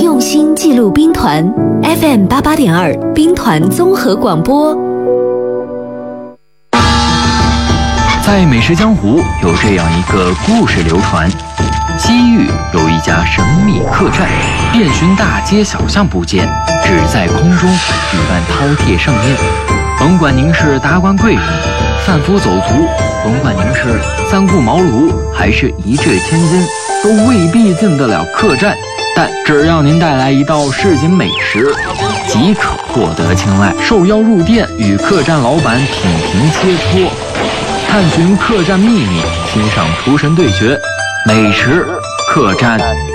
用心记录兵团 FM 88.2兵团综合广播。 在美食江湖有这样一个故事流传，西域有一家神秘客栈，遍寻大街小巷不见，只在空中举办饕餮盛宴。甭管您是达官贵人、贩夫走卒，甭管您是三顾茅庐还是一掷千金，都未必进得了客栈，但只要您带来一道市井美食，即可获得青睐。受邀入店，与客栈老板品评切磋，探寻客栈秘密，欣赏厨神对决，美食客栈。